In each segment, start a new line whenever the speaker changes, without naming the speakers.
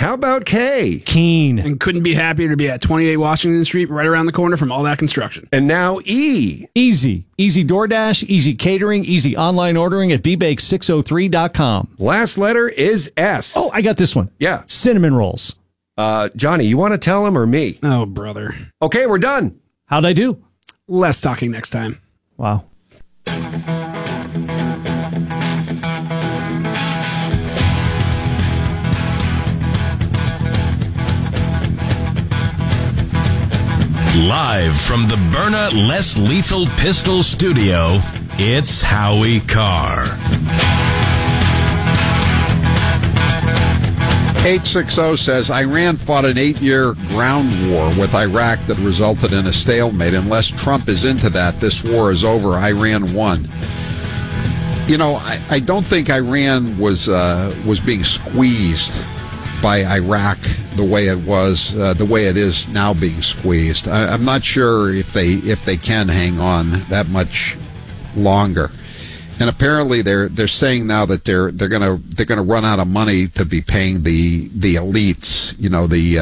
How about K?
Keen.
And couldn't be happier to be at 28 Washington Street, right around the corner from All That Construction.
And now E.
Easy. Easy DoorDash, easy catering, easy online ordering at bbake603.com.
Last letter is S.
Oh, I got this one.
Yeah.
Cinnamon rolls.
Johnny, you want to tell him or me?
Oh, brother.
Okay, we're done.
How'd I do?
Less talking next time.
Wow.
Live from the Byrna Less Lethal Pistol Studio, it's Howie Carr.
860 says, Iran fought an 8-year ground war with Iraq that resulted in a stalemate. Unless Trump is into that, this war is over. Iran won. You know, I don't think Iran was being squeezed by Iraq the way it was, the way it is now being squeezed. I'm not sure if they can hang on that much longer. And apparently they're saying now that they're gonna run out of money to be paying the elites, you know, the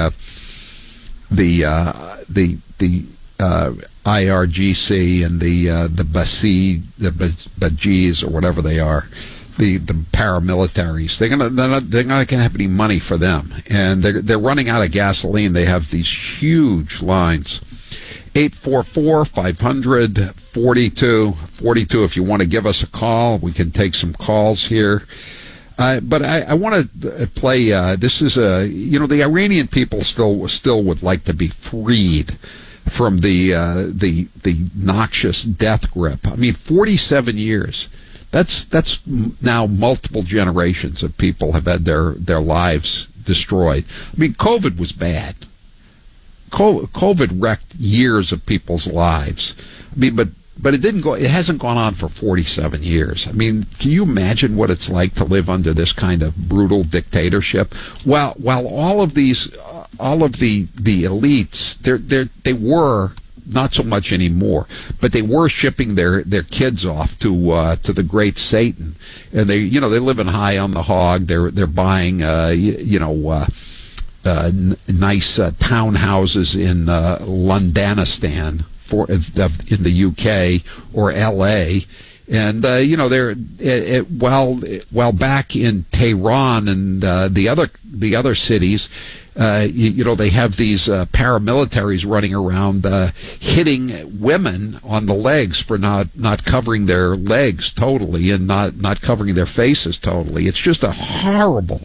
IRGC and the Bajis or whatever they are, the paramilitaries. They're not gonna have any money for them, and they're running out of gasoline. They have these huge lines. 844-500-4242. If you want to give us a call, we can take some calls here. But I want to play. This is the Iranian people still would like to be freed from the noxious death grip. I mean, 47 years. That's now multiple generations of people have had their lives destroyed. I mean, COVID was bad. COVID wrecked years of people's lives. I mean, but it didn't go. It hasn't gone on for 47 years. I mean, can you imagine what it's like to live under this kind of brutal dictatorship? While all of the elites, they were not so much anymore, but they were shipping their kids off to the great Satan, and they living high on the hog. They're buying nice townhouses in Londonistan in the UK or LA, and they're while back in Tehran and the other cities, they have these paramilitaries running around hitting women on the legs for not covering their legs totally and not covering their faces totally. It's just a horrible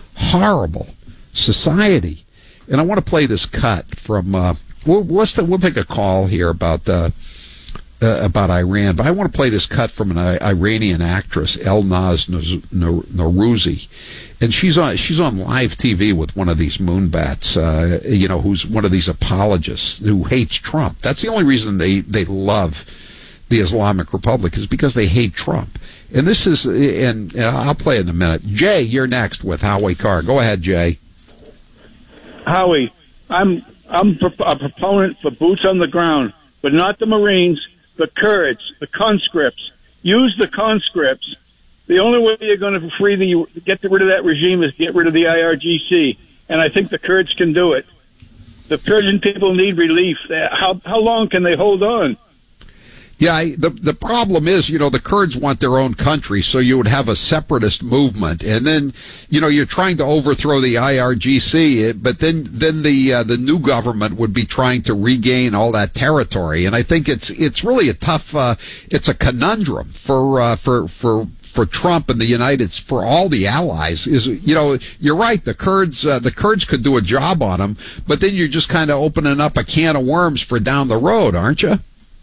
society. And I want to play this cut from we'll take a call here about Iran, but I want to play this cut from an Iranian actress, Elnaz Norouzi, and she's on live TV with one of these moonbats, who's one of these apologists who hates Trump. That's the only reason they love the Islamic Republic, is because they hate Trump. And this is, and I'll play it in a minute. Jay, you're next with Howie Carr. Go ahead, Jay.
Howie, I'm a proponent for boots on the ground, but not the Marines, the Kurds, the conscripts. Use the conscripts. The only way you're going to get rid of that regime is get rid of the IRGC, and I think the Kurds can do it. The Kurdian people need relief. How long can they hold on?
Yeah, the problem is, the Kurds want their own country, so you would have a separatist movement, and then, you're trying to overthrow the IRGC, but then the new government would be trying to regain all that territory, and I think it's really a tough, it's a conundrum for Trump and for all the allies. You're right. The Kurds could do a job on them, but then you're just kind of opening up a can of worms for down the road, aren't you?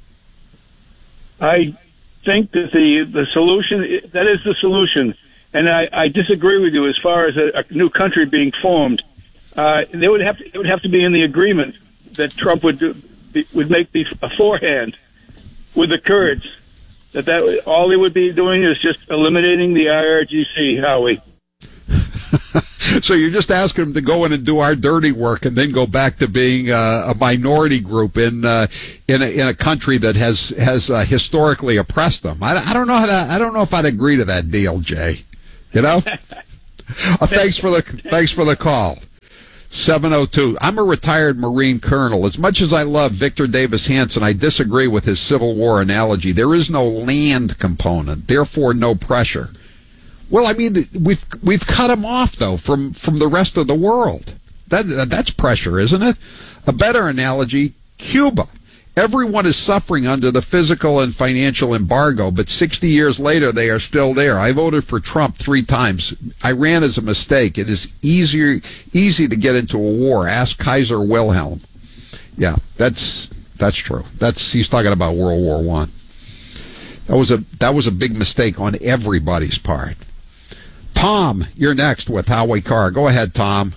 I think that the solution, that is the solution. And I disagree with you as far as a new country being formed. It would have to be in the agreement that Trump would make beforehand with the Kurds. That all they would be doing is just eliminating the IRGC, Howie.
So you're just asking them to go in and do our dirty work, and then go back to being a minority group in a country that has historically oppressed them. I don't know I don't know if I'd agree to that deal, Jay. Thanks for the call. 702. I'm a retired Marine colonel. As much as I love Victor Davis Hanson, I disagree with his Civil War analogy. There is no land component, therefore no pressure. Well, I mean, we've cut him off, though, from the rest of the world. That's pressure, isn't it? A better analogy, Cuba. Everyone is suffering under the physical and financial embargo, but 60 years later, they are still there. I voted for Trump 3 times. Iran is a mistake. It is easy to get into a war. Ask Kaiser Wilhelm. Yeah, that's true. He's talking about World War I. That was a big mistake on everybody's part. Tom, you're next with Howie Carr. Go ahead, Tom.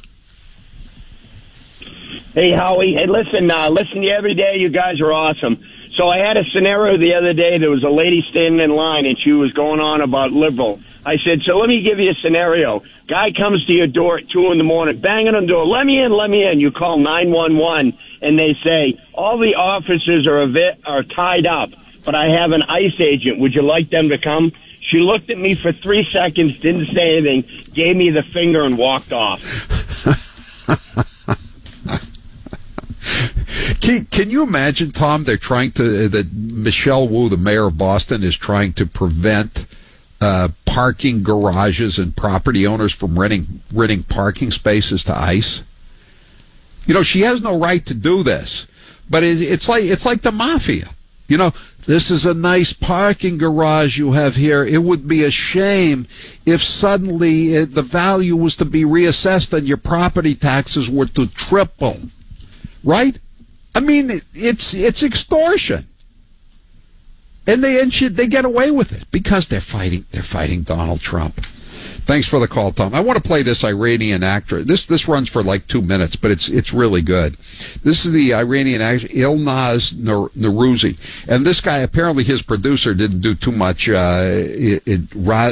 Hey, Howie. Hey, listen to you every day. You guys are awesome. So I had a scenario the other day. There was a lady standing in line, and she was going on about liberal. I said, so let me give you a scenario. Guy comes to your door at 2 in the morning, banging on the door. Let me in. You call 911, and they say, all the officers are tied up, but I have an ICE agent. Would you like them to come? She looked at me for 3 seconds, didn't say anything, gave me the finger, and walked off.
Can you imagine, Tom, that Michelle Wu, the mayor of Boston, is trying to prevent parking garages and property owners from renting parking spaces to ICE? You know, she has no right to do this, but it's like the mafia. You know, this is a nice parking garage you have here. It would be a shame if suddenly the value was to be reassessed and your property taxes were to triple. Right? I mean, it's extortion, and they get away with it because they're fighting Donald Trump. Thanks for the call, Tom. I want to play this Iranian actress. This runs for like 2 minutes, but it's really good. This is the Iranian actress Ilnaz Nourouzi, and this guy, apparently his producer didn't do too much. Rajdeep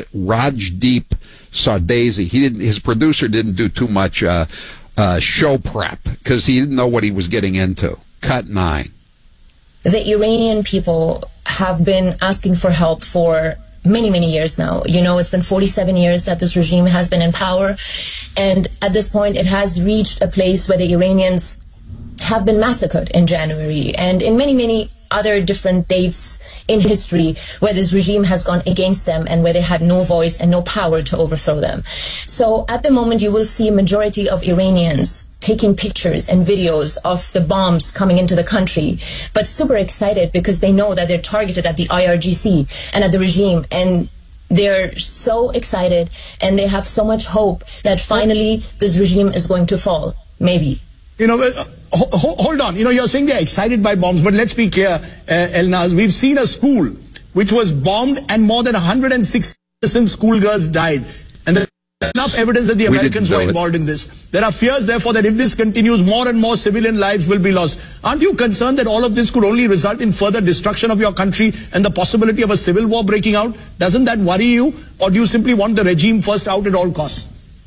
Sardesi, his producer didn't do too much show prep because he didn't know what he was getting into. Cut 9.
The Iranian people have been asking for help for many, many years now. You know, it's been 47 years that this regime has been in power. And at this point, it has reached a place where the Iranians have been massacred in January and in many, many other different dates in history where this regime has gone against them and where they had no voice and no power to overthrow them. So at the moment, you will see a majority of Iranians taking pictures and videos of the bombs coming into the country, but super excited because they know that they're targeted at the IRGC and at the regime. And they're so excited and they have so much hope that finally this regime is going to fall. Maybe.
You know, hold on. You know, you're saying they're excited by bombs, but let's be clear, Elnaz. We've seen a school which was bombed and more than 160 schoolgirls died. And there's enough evidence that the Americans were involved in this. There are fears, therefore, that if this continues, more and more civilian lives will be lost. Aren't you concerned that all of this could only result in further destruction of your country and the possibility of a civil war breaking out? Doesn't that worry you? Or do you simply want the regime first out at all costs?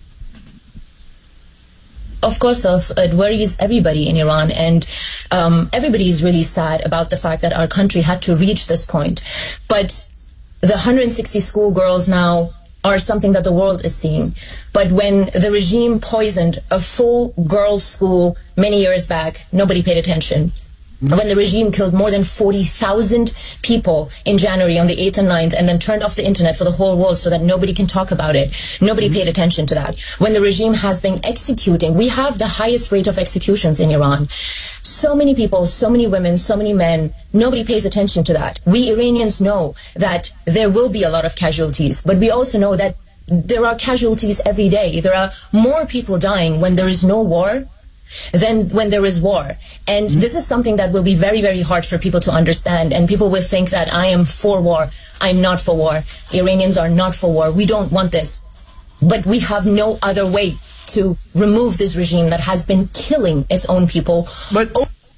Of course, it worries everybody in Iran, and everybody is really sad about the fact that our country had to reach this point. But the 160 schoolgirls now are something that the world is seeing. But when the regime poisoned a full girls' school many years back, nobody paid attention. When the regime killed more than 40,000 people in January on the 8th and 9th and then turned off the internet for the whole world so that nobody can talk about it, nobody paid attention to that. When the regime has been executing, we have the highest rate of executions in Iran. So many people, so many women, so many men, nobody pays attention to that. We Iranians know that there will be a lot of casualties, but we also know that there are casualties every day. There are more people dying when there is no war than when there is war. And this is something that will be very, very hard for people to understand. And people will think that I am for war. I'm not for war. Iranians are not for war. We don't want this. But we have no other way to remove this regime that has been killing its own people.
But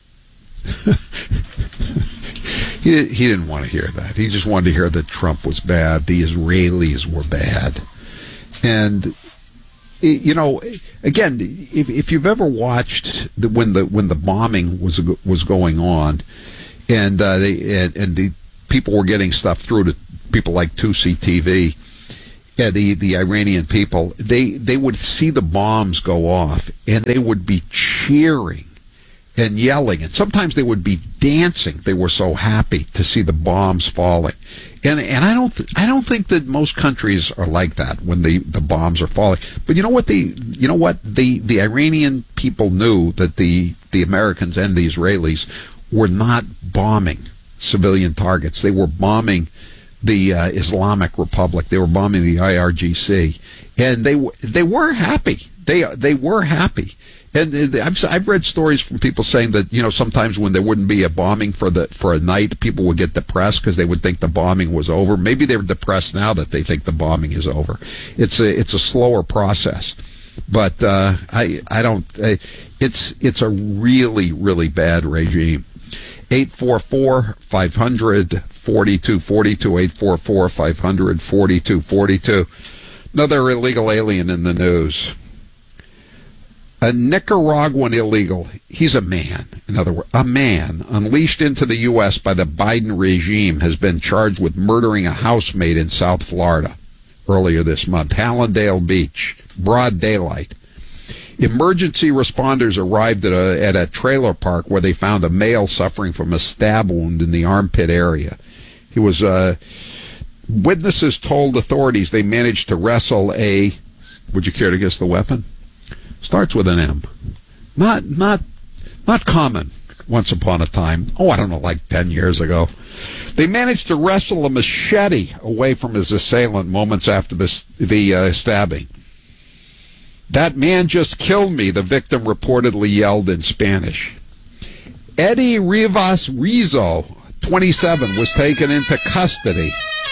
he didn't want to hear that. He just wanted to hear that Trump was bad. The Israelis were bad. And you know, again, if you've ever watched when the bombing was going on, and the people were getting stuff through to people like 2CTV, Yeah, the Iranian people, they would see the bombs go off, and they would be cheering and yelling, and sometimes they would be dancing. They were so happy to see the bombs falling. And I don't think that most countries are like that when the bombs are falling. But you know what the Iranian people knew that the Americans and the Israelis were not bombing civilian targets. They were bombing the Islamic Republic. They were bombing the IRGC, and they were happy. They were happy. And I've read stories from people saying that, you know, sometimes when there wouldn't be a bombing for a night, people would get depressed because they would think the bombing was over. Maybe they're depressed now that they think the bombing is over. It's a slower process, but I don't. It's a really, really bad regime. 844-500-4242, 844-500-4242. Another illegal alien in the news. A Nicaraguan illegal. He's a man. In other words, a man unleashed into the U.S. by the Biden regime has been charged with murdering a housemate in South Florida earlier this month. Hallandale Beach, broad daylight. Emergency responders arrived at a trailer park where they found a male suffering from a stab wound in the armpit area. He was. Witnesses told authorities they managed to wrestle a. Would you care to guess the weapon? Starts with an M. Not common once upon a time. Oh, I don't know, like 10 years ago. They managed to wrestle a machete away from his assailant moments after the stabbing. That man just killed me, the victim reportedly yelled in Spanish. Eddie Rivas Rizzo, 27, was taken into custody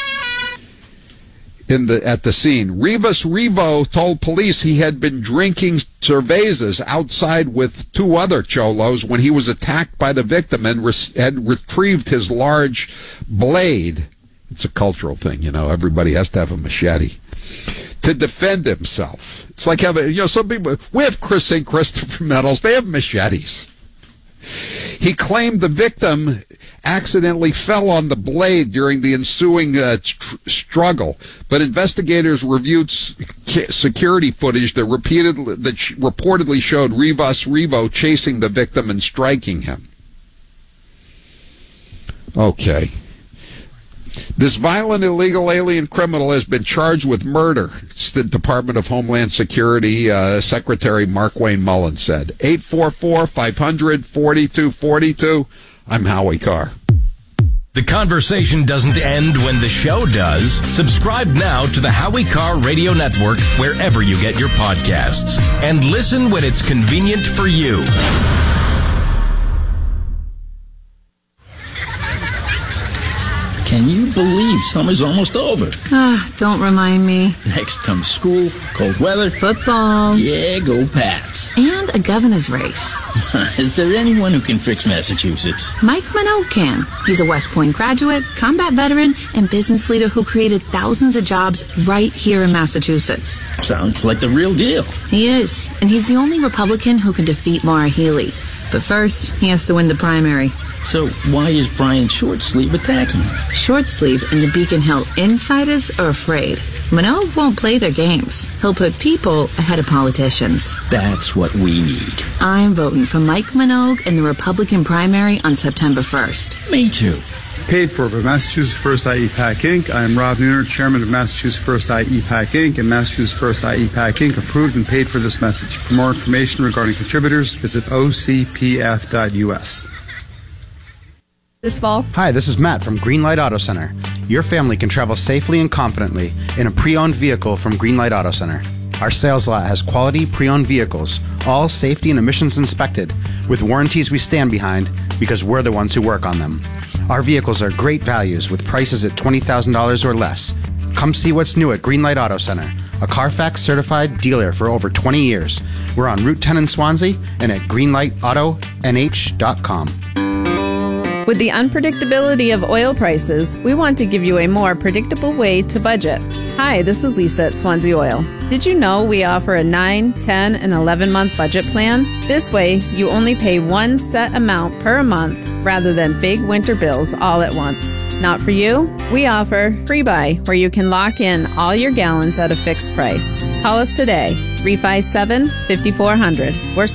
at the scene. Rivas Rivo told police he had been drinking cervezas outside with two other cholos when he was attacked by the victim and had retrieved his large blade. It's a cultural thing, you know. Everybody has to have a machete to defend himself. It's like having, you know, some people, we have St. Christopher medals, they have machetes. He claimed the victim accidentally fell on the blade during the ensuing struggle, but investigators reviewed security footage that reportedly showed Rivas Rivo chasing the victim and striking him. Okay. This violent illegal alien criminal has been charged with murder, the Department of Homeland Security Secretary Mark Wayne Mullen said. 844-500-4242. I'm Howie Carr.
The conversation doesn't end when the show does. Subscribe now to the Howie Carr Radio Network wherever you get your podcasts. And listen when it's convenient for you.
Can you believe summer's almost over?
Don't remind me.
Next comes school, cold weather,
football.
Yeah, go Pats.
And a governor's race.
Is there anyone who can fix Massachusetts?
Mike Minogue can. He's a West Point graduate, combat veteran, and business leader who created thousands of jobs right here in Massachusetts.
Sounds like the real deal.
He is, and he's the only Republican who can defeat Maura Healey. But first, he has to win the primary.
So why is Brian Shortsleeve attacking him?
Shortsleeve and the Beacon Hill insiders are afraid. Minogue won't play their games. He'll put people ahead of politicians.
That's what we need.
I'm voting for Mike Minogue in the Republican primary on September 1st.
Me too.
Paid for by Massachusetts First IEPAC Inc. I am Rob Nooner, Chairman of Massachusetts First IEPAC Inc. and Massachusetts First IEPAC Inc. approved and paid for this message. For more information regarding contributors, visit ocpf.us.
This fall.
Hi, this is Matt from Greenlight Auto Center. Your family can travel safely and confidently in a pre-owned vehicle from Greenlight Auto Center. Our sales lot has quality pre-owned vehicles, all safety and emissions inspected, with warranties we stand behind because we're the ones who work on them. Our vehicles are great values with prices at $20,000 or less. Come see what's new at Greenlight Auto Center, a Carfax certified dealer for over 20 years. We're on Route 10 in Swansea and at greenlightautonh.com.
With the unpredictability of oil prices, we want to give you a more predictable way to budget.
Hi, this is Lisa at Swansea Oil. Did you know we offer a 9, 10, and 11-month budget plan? This way, you only pay one set amount per month rather than big winter bills all at once. Not for you? We offer Free Buy, where you can lock in all your gallons at a fixed price. Call us today, 357-5400. We're